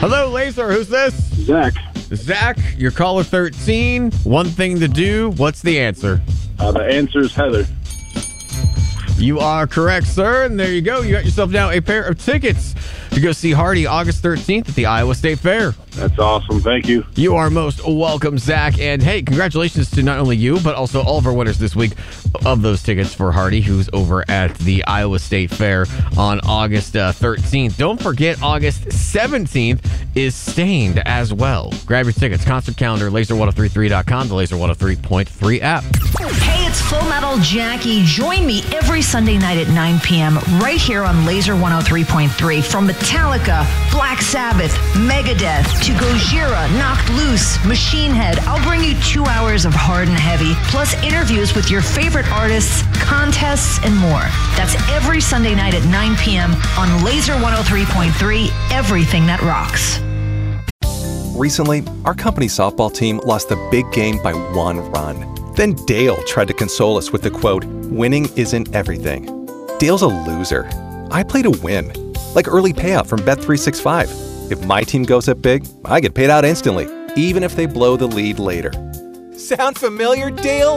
Hello, Laser. Who's this? Zach. Zach, you're caller 13. One thing to do. What's the answer? The answer is Heather. You are correct, sir. And there you go. You got yourself now a pair of tickets to go see Hardy August 13th at the Iowa State Fair. That's awesome. Thank you. You are most welcome, Zach. And hey, congratulations to not only you, but also all of our winners this week of those tickets for Hardy, who's over at the Iowa State Fair on August 13th. Don't forget, August 17th is Stained as well. Grab your tickets. Concert calendar, laser1033.com, the Laser 103.3 app. Hey, it's Full Metal Jackie. Join me every Sunday night at 9 p.m. right here on Laser 103.3. From Metallica, Black Sabbath, Megadeth, to Gojira, Knocked Loose, Machine Head. I'll bring you 2 hours of hard and heavy, plus interviews with your favorite artists, contests, and more. That's every Sunday night at 9 p.m. on Laser 103.3, everything that rocks. Recently, our company's softball team lost the big game by 1 run. Then Dale tried to console us with the quote, "Winning isn't everything." Dale's a loser. I play to win, like early payout from Bet365. If my team goes up big, I get paid out instantly, even if they blow the lead later. Sound familiar, Dale?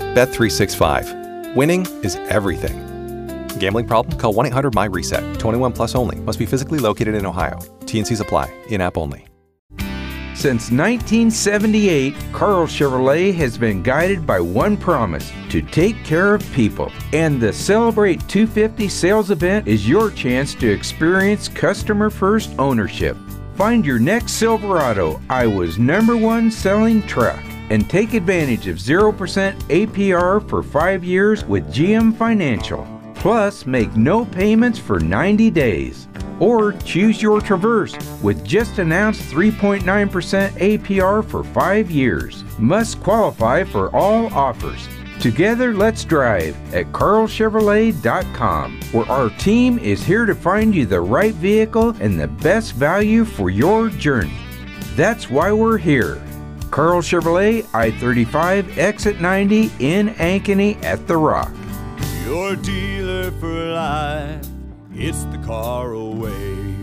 Bet365. Winning is everything. Gambling problem? Call 1-800-MY-RESET. 21 plus only. Must be physically located in Ohio. T&Cs apply. In-app only. Since 1978, Carl Chevrolet has been guided by one promise: to take care of people. And the Celebrate 250 sales event is your chance to experience customer-first ownership. Find your next Silverado, Iowa's #1 selling truck, and take advantage of 0% APR for 5 years with GM Financial. Plus, make no payments for 90 days. Or choose your Traverse with just announced 3.9% APR for 5 years. Must qualify for all offers. Together, let's drive at carlchevrolet.com, where our team is here to find you the right vehicle and the best value for your journey. That's why we're here. Carl Chevrolet, I-35, exit 90 in Ankeny at The Rock. Your dealer for life. It's the car away.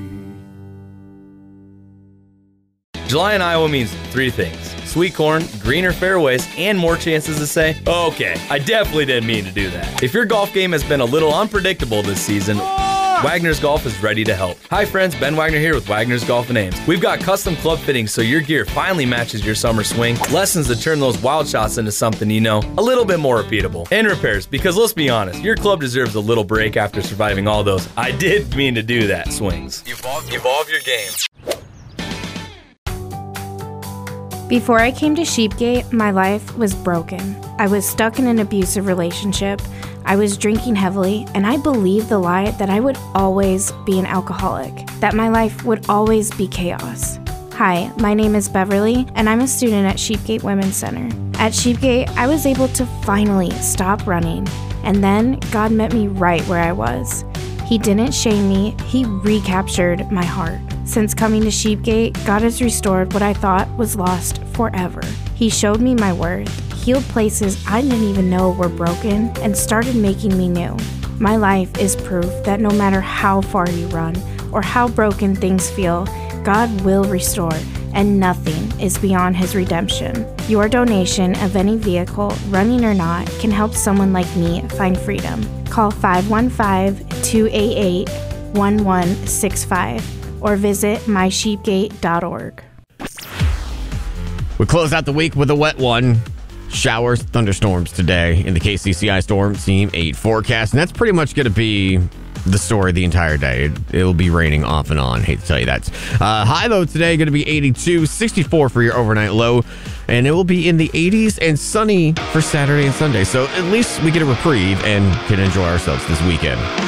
July in Iowa means 3 things: sweet corn, greener fairways, and more chances to say, okay, I definitely didn't mean to do that. If your golf game has been a little unpredictable this season, Wagner's Golf is ready to help. Hi friends, Ben Wagner here with Wagner's Golf and Ames. We've got custom club fittings so your gear finally matches your summer swing, lessons to turn those wild shots into something you know, a little bit more repeatable, and repairs, because let's be honest, your club deserves a little break after surviving all those "I did mean to do that" swings. Evolve your game. Before I came to Sheepgate, my life was broken. I was stuck in an abusive relationship. I was drinking heavily, and I believed the lie that I would always be an alcoholic, that my life would always be chaos. Hi, my name is Beverly, and I'm a student at Sheepgate Women's Center. At Sheepgate, I was able to finally stop running, and then God met me right where I was. He didn't shame me, He recaptured my heart. Since coming to Sheepgate, God has restored what I thought was lost forever. He showed me my worth, healed places I didn't even know were broken, and started making me new. My life is proof that no matter how far you run or how broken things feel, God will restore, and nothing is beyond His redemption. Your donation of any vehicle, running or not, can help someone like me find freedom. Call 515-288-1165 or visit mysheepgate.org. We close out the week with a wet one. Showers, thunderstorms today in the KCCI Storm Team 8 forecast. And that's pretty much going to be the story the entire day. It'll be raining off and on. Hate to tell you that. High low today going to be 82, 64 for your overnight low. And it will be in the 80s and sunny for Saturday and Sunday. So at least we get a reprieve and can enjoy ourselves this weekend.